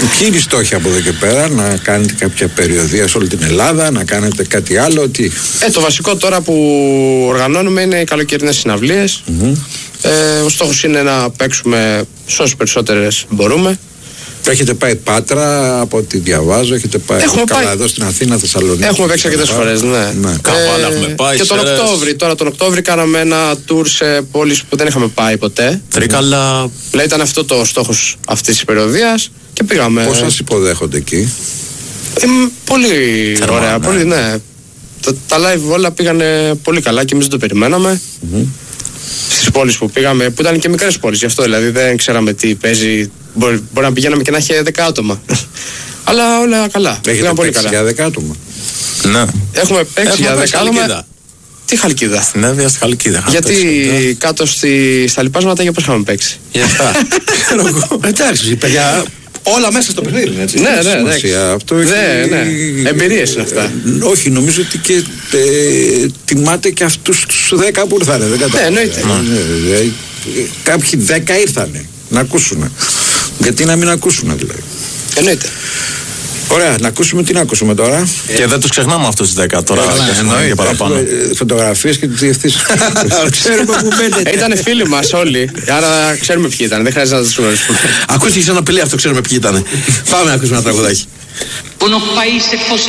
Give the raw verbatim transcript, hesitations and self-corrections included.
Ποιοι είναι οι στόχοι από εδώ και πέρα, να κάνετε κάποια περιοδεία σε όλη την Ελλάδα, να κάνετε κάτι άλλο? Τι? Ε, το βασικό τώρα που οργανώνουμε είναι οι καλοκαιρινές συναυλίες. Mm-hmm. Ε, ο στόχος είναι να παίξουμε σε όσες περισσότερες μπορούμε. Έχετε πάει Πάτρα, από ό,τι διαβάζω, έχετε πάει Έχουμε καλά πάει. Εδώ στην Αθήνα, Θεσσαλονίκη. Έχουμε παίξει αρκετές φορές, ναι. ναι. Καβάλα έχουμε πάει. Και τον Σέρες. Οκτώβρη, τώρα τον Οκτώβρη κάναμε ένα tour σε πόλεις που δεν είχαμε πάει ποτέ. Τρίκαλα. Δηλαδή ήταν αυτό το στόχος αυτής της περιοδίας και πήγαμε. Πώς σας υποδέχονται εκεί? Ε, πολύ Θερμά, ωραία, ναι. πολύ, ναι. Τα, τα live όλα πήγανε πολύ καλά και εμείς δεν το περιμέναμε. Mm-hmm. Στις πόλεις που πήγαμε, που ήταν και μικρές πόλεις, γι' αυτό δηλαδή δεν ξέραμε τι παίζει. Μπορεί, μπορεί να πηγαίναμε και να είχε δέκα άτομα. Αλλά όλα καλά. Έχετε πολύ παίξει καλά. για δέκα άτομα? Ναι. Έχουμε παίξει για δέκα άτομα. Τι Χαλκίδα? Στην Εύβοια, στη Χαλκίδα. Γιατί παίξει, κάτω στη, στα λοιπάσματα για πώς είχαμε παίξει? Για αυτά. Εντάξει, παιδιά, όλα μέσα στο παιχνίδι, έτσι. Ναι, ναι, ναι. Αυτό έχει... ναι, ναι. Εμπειρίες είναι αυτά. Ε, όχι, νομίζω ότι και ε, τιμάτε και αυτούς τους δέκα που ήρθανε. Δεν κατάλαβα. Ναι, εννοείται. Ε, ε, κάποιοι δέκα ήρθανε να ακούσουν. Γιατί να μην ακούσουν, δηλαδή. Εννοείται. Ωραία, να ακούσουμε τι να ακούσουμε τώρα. Και δεν τους ξεχνάμε αυτούς τους δέκα τώρα. Εννοεί για παραπάνω. Φωτογραφίες και τις διευθύνσεις. Ξέρουμε που μένετε. Ήτανε φίλοι μας όλοι. Άρα ξέρουμε ποιοι ήταν. Δεν χρειάζεται να τους γνωρίσουμε. Ακούστηκε σαν απειλή αυτό, ξέρουμε ποιοι ήταν. Πάμε να ακούσουμε ένα τραγουδάκι.